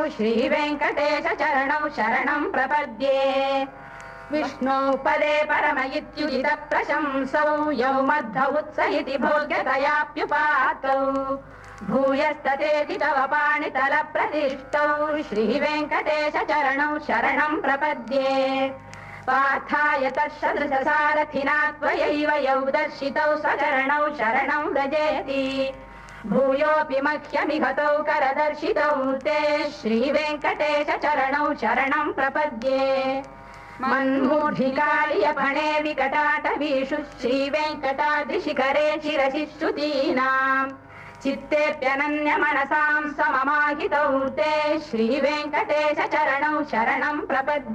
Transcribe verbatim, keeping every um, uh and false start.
श्रीवेङ्कटेश चरणौ शरणं प्रपद्ये विष्णो पदे परम इत्युदित प्रशंसौ यौ मद्धौ उत्सहिति भोग्यतयाप्युपातौ भूयस्ततेति तव पाणितल प्रतिष्ठौ श्रीवेङ्कटेश चरणौ शरणं प्रपद्ये पार्थाय तत्सदृशसारथिना त्वयैव यौ दर्शितौ स्वचरणौ शरणं व्रजेति भूयोऽपि मह्यमिहतौ करदर्शितौ ते श्रीवेङ्कटेश चरणौ शरणं प्रपद्ये मन्मूर्धिकालियपणे विकटाटवीषु श्रीवेङ्कटाद्रिशिखरे शिरसि श्रुतीनाम् चित्तेऽप्यनन्यमनसां सममाहितौ ते श्रीवेङ्कटेश चरणौ शरणं प्रपद्ये।